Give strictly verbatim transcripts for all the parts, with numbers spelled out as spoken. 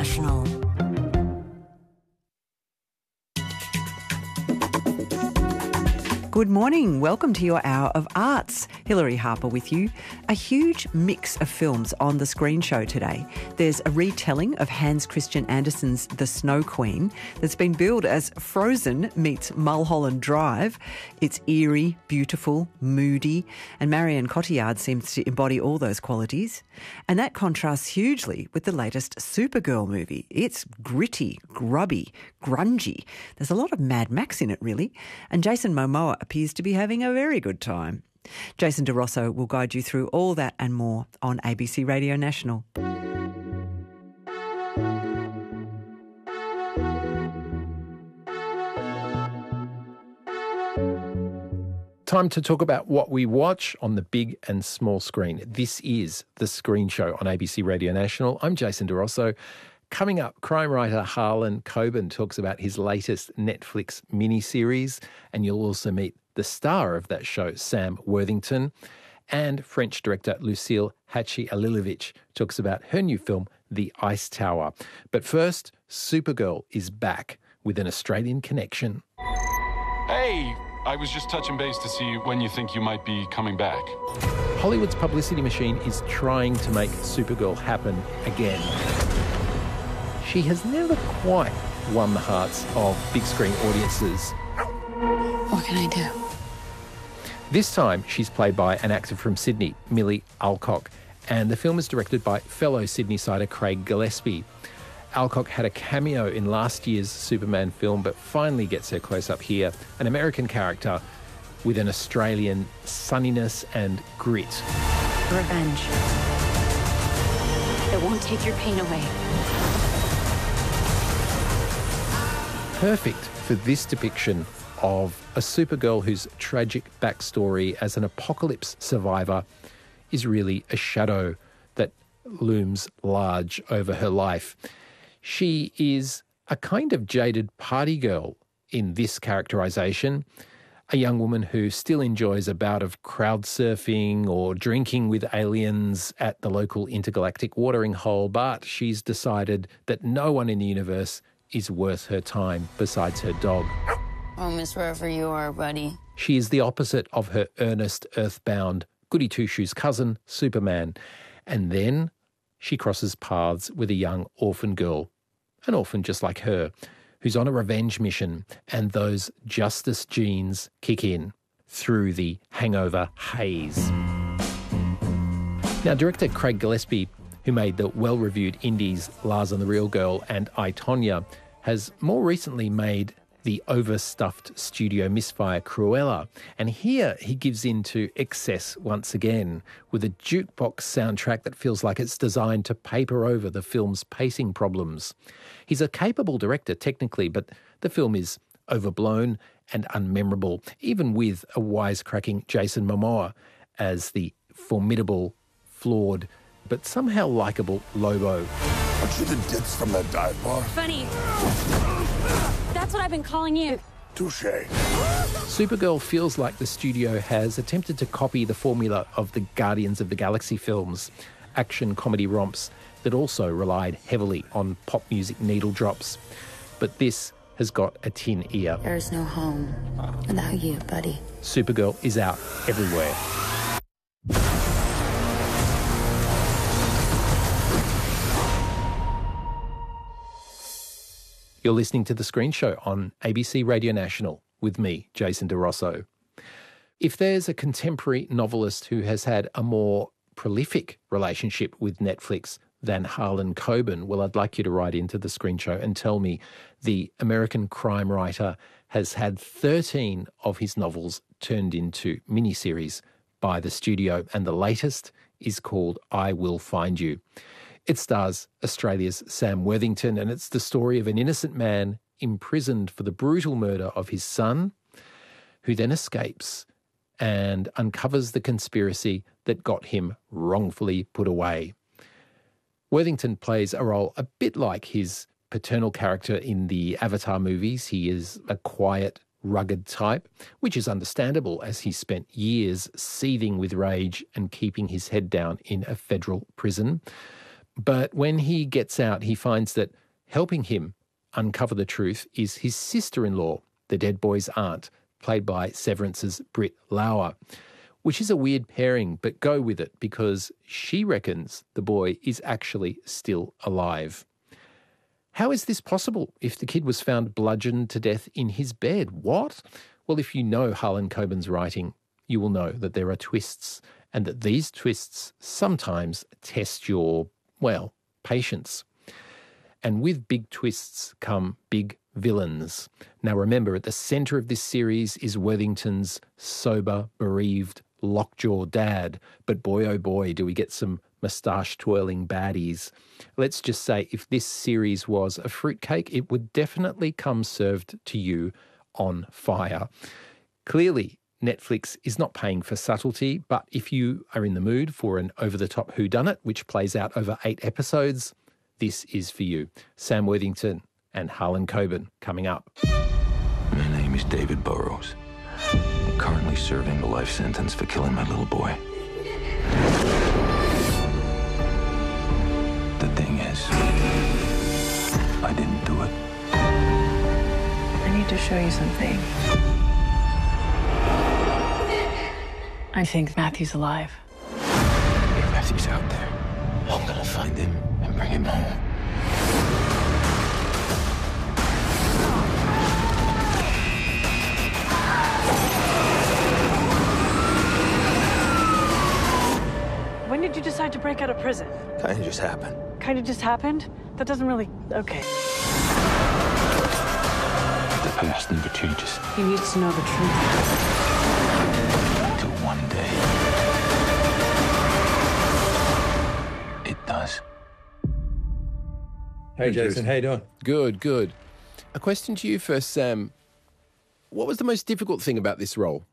National. Good morning. Welcome to your Hour of Arts. Hilary Harper with you. A huge mix of films on the Screen Show today. There's a retelling of Hans Christian Andersen's The Snow Queen that's been billed as Frozen meets Mulholland Drive. It's eerie, beautiful, moody, and Marion Cotillard seems to embody all those qualities. And that contrasts hugely with the latest Supergirl movie. It's gritty, grubby, grungy. There's a lot of Mad Max in it, really. And Jason Momoa appears to be having a very good time. Jason DeRosso will guide you through all that and more on A B C Radio National. Time to talk about what we watch on the big and small screen. This is The Screen Show on A B C Radio National. I'm Jason DeRosso. Coming up, crime writer Harlan Coben talks about his latest Netflix miniseries, and you'll also meet the star of that show, Sam Worthington. And French director Lucille Hatchi-Alilovich talks about her new film, The Ice Tower. But first, Supergirl is back with an Australian connection. Hey, I was just touching base to see when you think you might be coming back. Hollywood's publicity machine is trying to make Supergirl happen again. She has never quite won the hearts of big screen audiences. What can I do? This time, she's played by an actor from Sydney, Millie Alcock, and the film is directed by fellow Sydney-sider Craig Gillespie. Alcock had a cameo in last year's Superman film, but finally gets her close up here, an American character with an Australian sunniness and grit. Revenge. It won't take your pain away. Perfect for this depiction of a Supergirl whose tragic backstory as an apocalypse survivor is really a shadow that looms large over her life. She is a kind of jaded party girl in this characterisation, a young woman who still enjoys a bout of crowd surfing or drinking with aliens at the local intergalactic watering hole, but she's decided that no one in the universe is worth her time besides her dog. Home is wherever you are, buddy. She is the opposite of her earnest, earthbound, goody-two-shoes cousin, Superman. And then she crosses paths with a young orphan girl, an orphan just like her, who's on a revenge mission, and those justice genes kick in through the hangover haze. Now, director Craig Gillespie, who made the well-reviewed indies Lars and the Real Girl and I, Tonya, has more recently made the overstuffed studio misfire Cruella. And here he gives in to excess once again with a jukebox soundtrack that feels like it's designed to paper over the film's pacing problems. He's a capable director technically, but the film is overblown and unmemorable, even with a wisecracking Jason Momoa as the formidable, flawed, but somehow likeable Lobo. Aren't you the ditz from that dive bar? Funny. That's what I've been calling you. Touche. Supergirl feels like the studio has attempted to copy the formula of the Guardians of the Galaxy films, action comedy romps that also relied heavily on pop music needle drops. But this has got a tin ear. There's no home without you, buddy. Supergirl is out everywhere. You're listening to The Screen Show on A B C Radio National with me, Jason DeRosso. If there's a contemporary novelist who has had a more prolific relationship with Netflix than Harlan Coben, well, I'd like you to write into The Screen Show and tell me the American crime writer has had thirteen of his novels turned into miniseries by the studio, and the latest is called I Will Find You. It stars Australia's Sam Worthington, and it's the story of an innocent man imprisoned for the brutal murder of his son, who then escapes and uncovers the conspiracy that got him wrongfully put away. Worthington plays a role a bit like his paternal character in the Avatar movies. He is a quiet, rugged type, which is understandable as he spent years seething with rage and keeping his head down in a federal prison. But when he gets out, he finds that helping him uncover the truth is his sister-in-law, the dead boy's aunt, played by Severance's Britt Lauer, which is a weird pairing, but go with it because she reckons the boy is actually still alive. How is this possible if the kid was found bludgeoned to death in his bed? What? Well, if you know Harlan Coben's writing, you will know that there are twists and that these twists sometimes test your, well, patience. And with big twists come big villains. Now remember, at the centre of this series is Worthington's sober, bereaved, lockjaw dad. But boy, oh boy, do we get some moustache-twirling baddies. Let's just say if this series was a fruitcake, it would definitely come served to you on fire. Clearly, Netflix is not paying for subtlety, but if you are in the mood for an over-the-top whodunit, which plays out over eight episodes, this is for you. Sam Worthington and Harlan Coben coming up. My name is David Burrows. I'm currently serving a life sentence for killing my little boy. The thing is, I didn't do it. I need to show you something. I think Matthew's alive. If Matthew's out there, I'm gonna find him and bring him home. When did you decide to break out of prison? Kinda just happened. Kind of just happened? That doesn't really... Okay. The past never changes. He needs to know the truth. Until one day, it does. Hey, Jason. How you doing? Good, good. A question to you first, Sam. What was the most difficult thing about this role?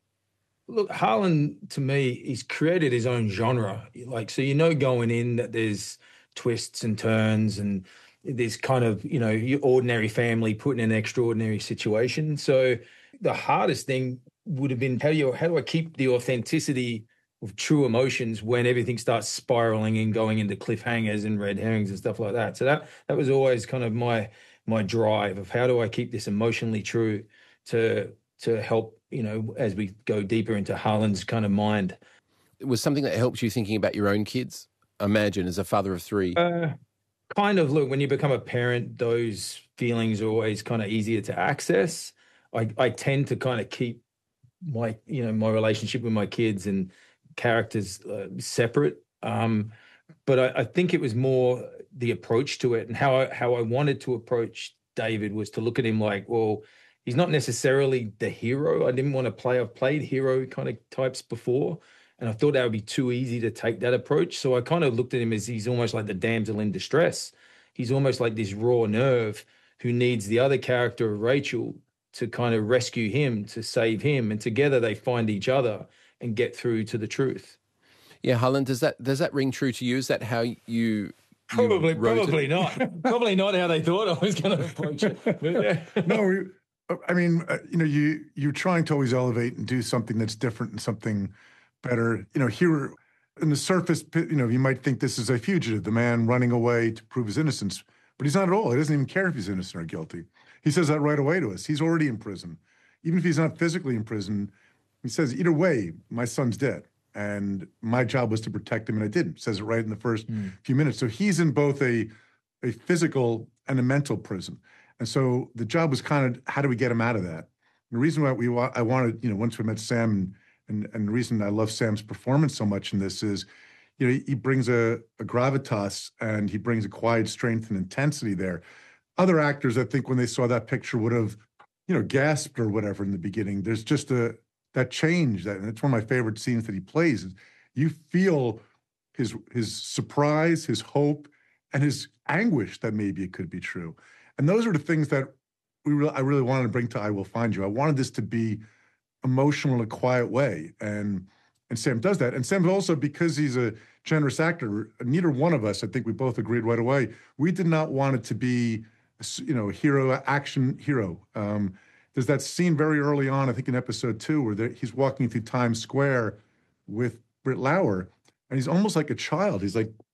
Look, Harlan, to me, he's created his own genre. Like, so you know going in that there's twists and turns and there's kind of, you know, your ordinary family put in an extraordinary situation. So the hardest thing would have been how do you, how do I keep the authenticity of true emotions when everything starts spiraling and going into cliffhangers and red herrings and stuff like that. So that that was always kind of my my drive of how do I keep this emotionally true to to help, you know, as we go deeper into Harlan's kind of mind. It was something that helped you thinking about your own kids? Imagine, as a father of three. Uh, kind of, look, when you become a parent, those feelings are always kind of easier to access. I, I tend to kind of keep my, you know, my relationship with my kids and characters uh, separate. Um, but I, I think it was more the approach to it and how I, how I wanted to approach David was to look at him like, well, he's not necessarily the hero. I didn't want to play, I've played hero kind of types before, and I thought that would be too easy to take that approach. So I kind of looked at him as he's almost like the damsel in distress. He's almost like this raw nerve who needs the other character of Rachel to kind of rescue him, to save him. And together they find each other and get through to the truth. Yeah, Harlan, does that does that ring true to you? Is that how you... Probably, you wrote probably it? not. Probably not how they thought I was going to approach it. But, yeah. No, we, I mean, uh, you know, you, you're trying to always elevate and do something that's different and something better. You know, here in the surface, you know, you might think this is a fugitive, the man running away to prove his innocence, but he's not at all. He doesn't even care if he's innocent or guilty. He says that right away to us. He's already in prison. Even if he's not physically in prison, he says, either way, my son's dead. And my job was to protect him, and I didn't. Says it right in the first mm. few minutes. So he's in both a, a physical and a mental prison. And so the job was kind of, how do we get him out of that? And the reason why we wa- I wanted, you know, once we met Sam, and, and, and the reason I love Sam's performance so much in this is, you know, he, he brings a, a gravitas and he brings a quiet strength and intensity there. Other actors, I think, when they saw that picture would have, you know, gasped or whatever in the beginning. There's just a, that change, that, and it's one of my favorite scenes that he plays. You feel his his surprise, his hope, and his anguish that maybe it could be true. And those are the things that we re- I really wanted to bring to I Will Find You. I wanted this to be emotional in a quiet way, and and Sam does that. And Sam also, because he's a generous actor, neither one of us, I think we both agreed right away, we did not want it to be, you know, hero, action hero. Um, There's that scene very early on, I think in episode two, where he's walking through Times Square with Britt Lauer, and he's almost like a child. He's like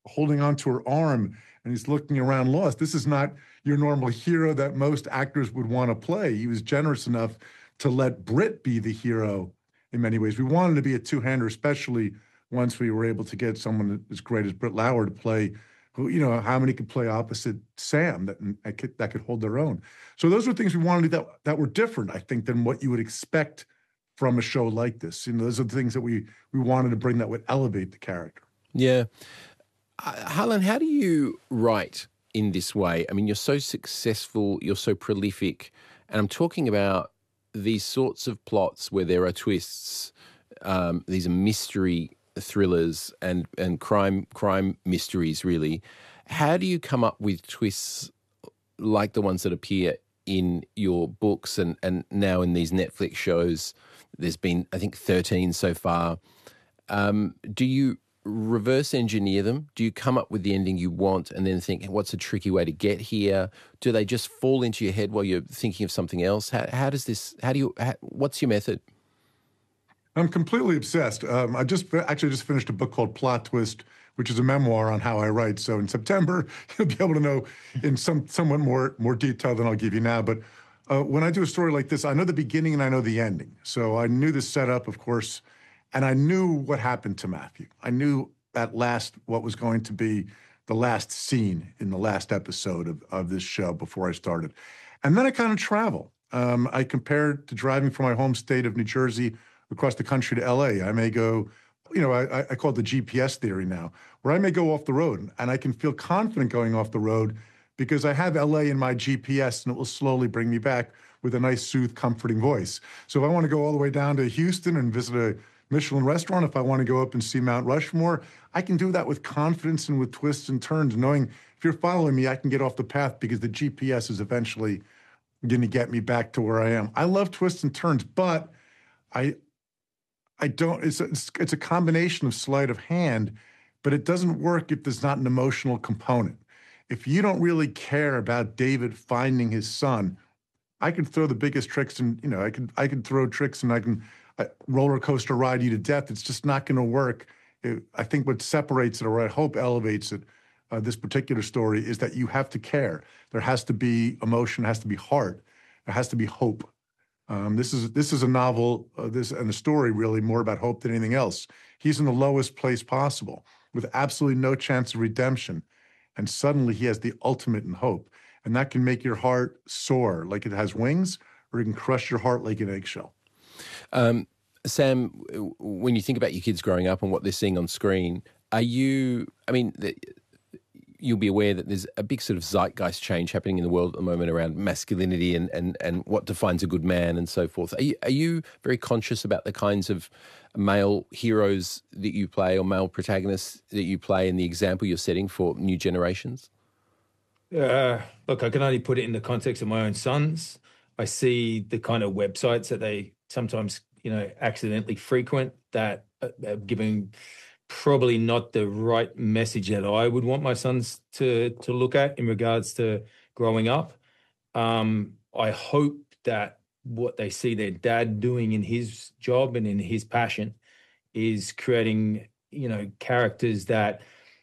holding onto her arm and he's looking around lost. This is not your normal hero that most actors would want to play. He was generous enough to let Britt be the hero in many ways. We wanted to be a two-hander, especially once we were able to get someone as great as Britt Lauer to play, who, you know, how many could play opposite Sam that, that, could, that could hold their own. So those were things we wanted to do that, that were different, I think, than what you would expect from a show like this. You know, those are the things that we, we wanted to bring that would elevate the character. Yeah. Uh, Harlan, how do you write in this way? I mean, you're so successful, you're so prolific, and I'm talking about these sorts of plots where there are twists, um, these are mystery thrillers and, and crime crime mysteries, really. How do you come up with twists like the ones that appear in your books and, and now in these Netflix shows? There's been, I think, thirteen so far. Um, do you reverse engineer them? Do you come up with the ending you want and then think, what's a tricky way to get here? Do they just fall into your head while you're thinking of something else? How, how does this, how do you, how, what's your method? I'm completely obsessed. Um, I just actually just finished a book called Plot Twist, which is a memoir on how I write. So in September, you'll be able to know in some somewhat more, more detail than I'll give you now. But uh, when I do a story like this, I know the beginning and I know the ending. So I knew the setup, of course, and I knew what happened to Matthew. I knew that last, what was going to be the last scene in the last episode of, of this show before I started. And then I kind of travel. Um, I compared to driving from my home state of New Jersey across the country to L A. I may go, you know, I, I call it the G P S theory now, where I may go off the road and I can feel confident going off the road because I have L A in my G P S and it will slowly bring me back with a nice, soothed, comforting voice. So if I want to go all the way down to Houston and visit a Michelin restaurant, if I want to go up and see Mount Rushmore, I can do that with confidence and with twists and turns, knowing if you're following me, I can get off the path because the G P S is eventually going to get me back to where I am. I love twists and turns, but I I don't, it's a, it's a combination of sleight of hand, but it doesn't work if there's not an emotional component. If you don't really care about David finding his son, I could throw the biggest tricks and, you know, I could, I could throw tricks and I can uh, roller coaster ride you to death. It's just not going to work. It, I think what separates it, or I hope elevates it, uh, this particular story, is that you have to care. There has to be emotion, has to be heart, there has to be hope. Um, this is this is a novel, uh, this and a story really more about hope than anything else. He's in the lowest place possible with absolutely no chance of redemption, and suddenly he has the ultimate in hope, and that can make your heart soar like it has wings, or it can crush your heart like an eggshell. Um, Sam, when you think about your kids growing up and what they're seeing on screen, are you? I mean. The, You'll be aware that there's a big sort of zeitgeist change happening in the world at the moment around masculinity and, and, and what defines a good man and so forth. Are you, are you very conscious about the kinds of male heroes that you play or male protagonists that you play and the example you're setting for new generations? Uh, look, I can only put it in the context of my own sons. I see the kind of websites that they sometimes, you know, accidentally frequent that are giving probably not the right message that I would want my sons to to look at in regards to growing up. Um, I hope that what they see their dad doing in his job and in his passion is creating, you know, characters that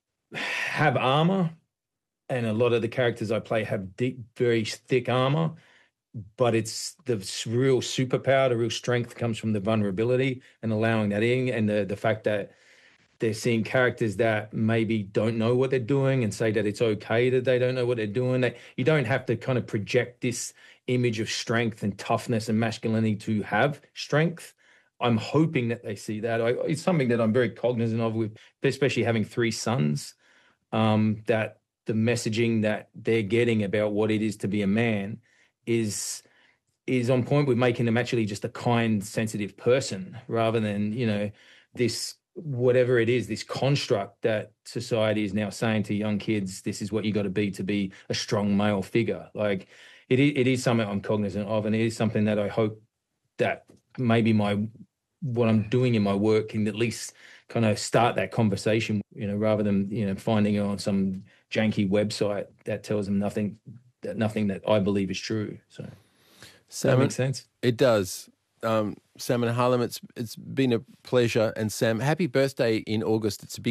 have armor. And a lot of the characters I play have deep, very thick armor, but it's the real superpower, the real strength comes from the vulnerability and allowing that in, and the the fact that they're seeing characters that maybe don't know what they're doing and say that it's okay that they don't know what they're doing. That you don't have to kind of project this image of strength and toughness and masculinity to have strength. I'm hoping that they see that. I, it's something that I'm very cognizant of, with especially having three sons, um, that the messaging that they're getting about what it is to be a man is is on point with making them actually just a kind, sensitive person, rather than, you know, this whatever it is, this construct that society is now saying to young kids, this is what you got to be to be a strong male figure. Like it, it is something I'm cognizant of, and it is something that I hope that maybe my what I'm doing in my work can at least kind of start that conversation, you know, rather than, you know, finding it on some janky website that tells them nothing, that nothing that I believe is true. So Sam, that makes sense. It does. Um, Sam and Harlan, it's it's been a pleasure. And Sam, happy birthday in August. It's a big